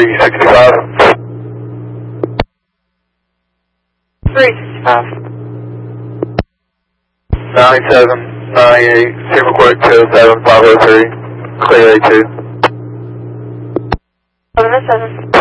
365. 365. 9798, Sigma Quake 27503, clear A2. 707.